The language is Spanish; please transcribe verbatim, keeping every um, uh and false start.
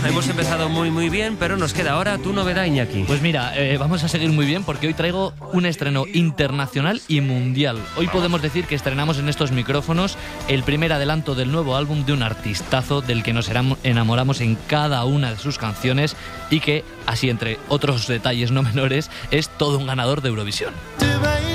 hemos empezado muy muy bien, pero nos queda ahora tu novedad, Iñaki. Pues mira, eh, vamos a seguir muy bien porque hoy traigo un estreno internacional y mundial. Hoy podemos decir que estrenamos en estos micrófonos el primer adelanto del nuevo álbum de un artistazo del que nos enamoramos en cada una de sus canciones y que, así entre otros detalles no menores, es todo un ganador de Eurovisión.